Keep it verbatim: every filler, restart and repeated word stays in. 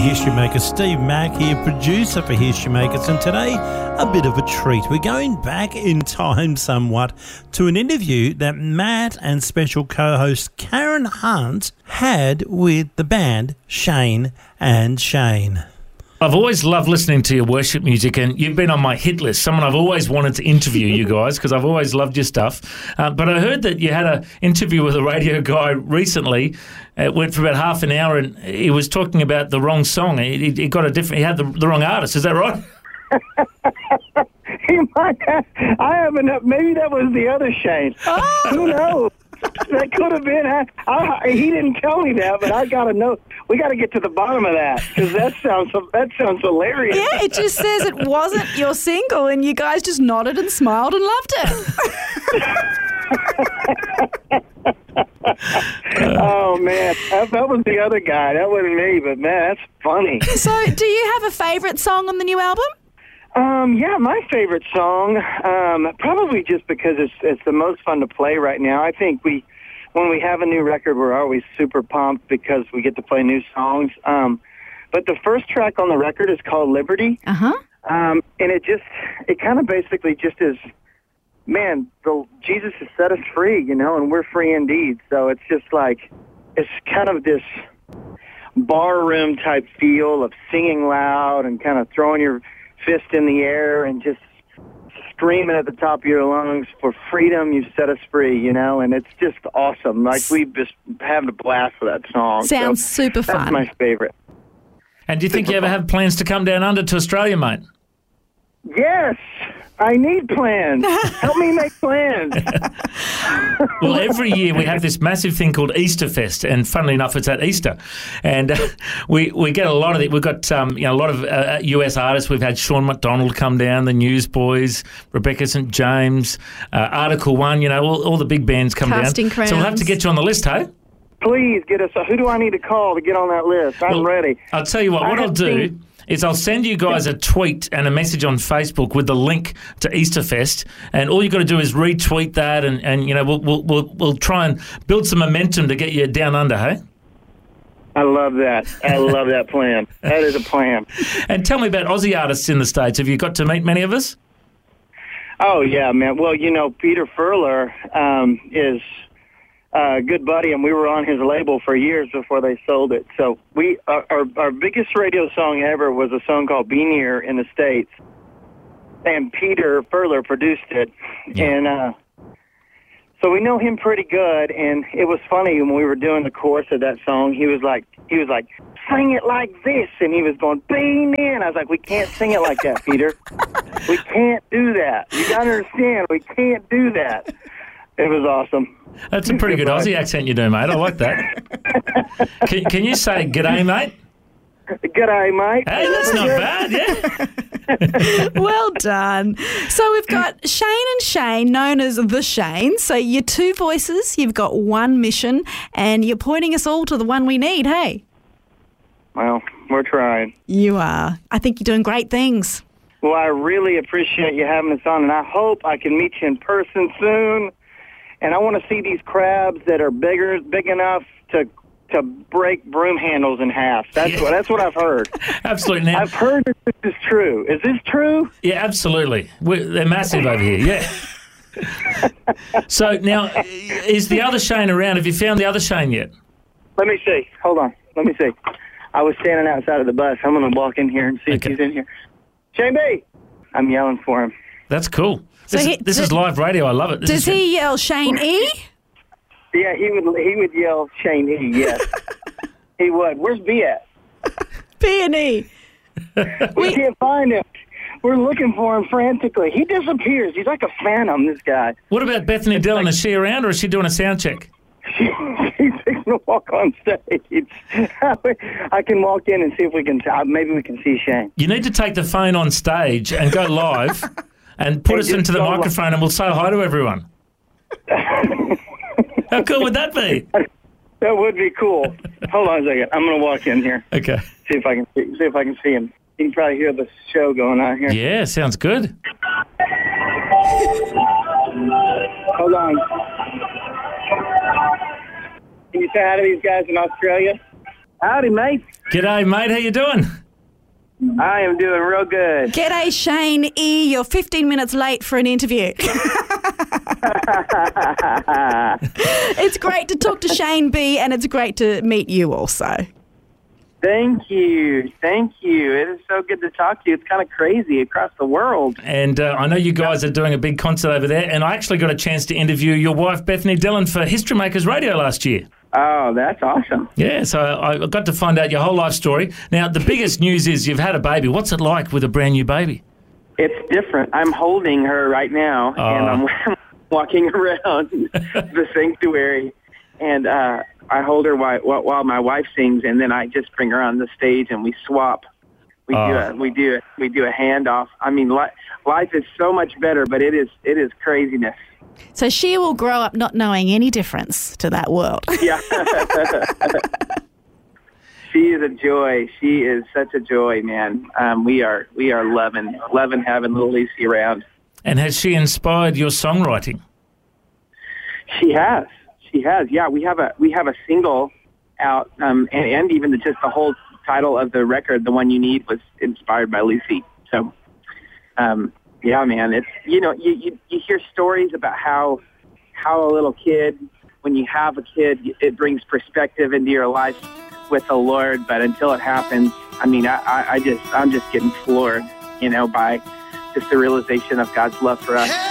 History Makers. Steve Mack here, producer for History Makers, and today a bit of a treat. We're going back in time somewhat to an interview that Matt and special co-host Karen Hunt had with the band Shane and Shane. I've always loved listening to your worship music, and you've been on my hit list, someone I've always wanted to interview you guys because I've always loved your stuff. Uh, but I heard that you had an interview with a radio guy recently. It went for about half an hour, and he was talking about the wrong song. He, he got a different. He had the, the wrong artist. Is that right? He might have, I haven't. Maybe that was the other Shane. Oh. Who knows? That could have been. I, I, he didn't tell me that, but I got to know. We got to get to the bottom of that because that sounds that sounds hilarious. Yeah, it just says it wasn't your single, and you guys just nodded and smiled and loved it. Oh man, that, that was the other guy. That wasn't me, but man, that's funny. So, do you have a favourite song on the new album? Um, yeah, my favorite song, um, probably just because it's it's the most fun to play right now. I think we, when we have a new record, we're always super pumped because we get to play new songs. Um, but the first track on the record is called Liberty. Uh-huh. Um, and it just, it kind of basically just is, man, the, Jesus has set us free, you know, and we're free indeed. So it's just like, it's kind of this barroom type feel of singing loud and kind of throwing your fist in the air and just screaming at the top of your lungs for freedom. You've set us free, you know, and it's just awesome. Like, we just having a blast with that song. Sounds so super fun. That's my favorite. And do you think super you ever fun. have plans to come down under to Australia, mate? Yes, I need plans. Help me make plans. Well, every year we have this massive thing called Easterfest, and funnily enough, it's at Easter, and uh, we we get a lot of it. We've got um, you know a lot of uh, U S artists. We've had Sean McDonald come down, the Newsboys, Rebecca Saint James, uh, Article One. You know, all, all the big bands come Casting down. Crowns. So we'll have to get you on the list, hey? Please get us. Who do I need to call to get on that list? I'm Well, ready. I'll tell you what. I What I'll have do. seen- Is I'll send you guys a tweet and a message on Facebook with the link to Easterfest, and all you got to do is retweet that, and, and you know we'll, we'll we'll we'll try and build some momentum to get you down under, hey? I love that. I love that plan. That is a plan. And tell me about Aussie artists in the States. Have you got to meet many of us? Oh, yeah, man. Well, you know, Peter Furler um, is a good buddy, and we were on his label for years before they sold it. So we our, our, our biggest radio song ever was a song called Be Near in the States, and Peter Furler produced it. Yeah. And uh, so we know him pretty good, and it was funny when we were doing the chorus of that song, he was like, he was like, sing it like this, and he was going, be near, and I was like, we can't sing it like that, Peter. We can't do that. You got to understand, we can't do that. It was awesome. That's a pretty good Aussie accent you do, mate. I like that. can, can you say g'day, mate? G'day, mate. Hey, that's not bad, yeah. Well done. So we've got Shane and Shane, known as the Shane. So you're two voices, you've got one mission, and you're pointing us all to the one we need, hey? Well, we're trying. You are. I think you're doing great things. Well, I really appreciate you having us on, and I hope I can meet you in person soon. And I want to see these crabs that are bigger, big enough to to break broom handles in half. That's Yeah. what that's what I've heard. Absolutely. Now, I've heard that this is true. Is this true? yeah, absolutely. We're, they're massive over here, yeah. So now, is the other Shane around? Have you found the other Shane yet? Let me see. Hold on. Let me see. I was standing outside of the bus. I'm going to walk in here and see Okay. if he's in here. Shane B! I'm yelling for him. That's cool. This, So is, he- this so- is live radio. I love it. This Does is, he yell Shane E? Yeah, he would he would yell Shane E, yes. He would. Where's B at? B and E. We can't find him. We're looking for him frantically. He disappears. He's like a phantom, this guy. What about Bethany Dillon? Is she around, or is she doing a sound check? She's fixing to walk on stage. I can walk in and see if we can, uh, maybe we can see Shane. You need to take the phone on stage and go live and put And us just into the go live. microphone, and we'll say hi to everyone. How cool would that be? That would be cool. Hold on a second. I'm going to walk in here. Okay. See if I can see, see if I can see him. You can probably hear the show going on here. Yeah, sounds good. Hold on. Can you say hi to these guys in Australia? Howdy, mate. G'day, mate. How you doing? I am doing real good. G'day, Shane E. You're fifteen minutes late for an interview. It's great to talk to Shane B, and it's great to meet you also. Thank you. Thank you. It is so good to talk to you. It's kind of crazy across the world. And uh, I know you guys are doing a big concert over there, and I actually got a chance to interview your wife, Bethany Dillon, for History Makers Radio last year. Oh, that's awesome. Yeah, so I got to find out your whole life story. Now, the biggest news is you've had a baby. What's it like with a brand new baby? It's different. I'm holding her right now, Oh. and I'm walking around the sanctuary, and uh, I hold her while, while my wife sings, and then I just bring her on the stage, and we swap. We Oh. do a we do a, we do a handoff. I mean, li- life is so much better, but it is it is craziness. So she will grow up not knowing any difference to that world. Yeah. She is a joy. She is such a joy, man. Um, we are we are loving loving having little Lucy around. And has she inspired your songwriting? She has. She has. Yeah, we have a we have a single out, um, and, and even the, just the whole title of the record, "The One You Need," was inspired by Lucy. So, um, yeah, man, it's you know you, you you hear stories about how how a little kid, when you have a kid, it brings perspective into your life with the Lord. But until it happens, I mean, I, I, I just I'm just getting floored, you know, by just the realization of God's love for us.